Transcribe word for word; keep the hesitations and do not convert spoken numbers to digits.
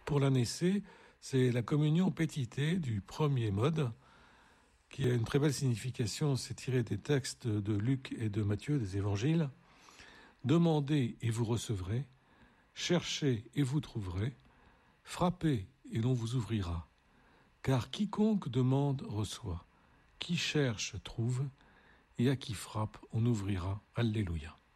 Pour l'année C, c'est la communion pétitée du premier mode, qui a une très belle signification. C'est tiré des textes de Luc et de Matthieu, des évangiles. Demandez et vous recevrez, cherchez et vous trouverez, frappez et l'on vous ouvrira. Car quiconque demande reçoit, qui cherche trouve, et à qui frappe on ouvrira. Alléluia.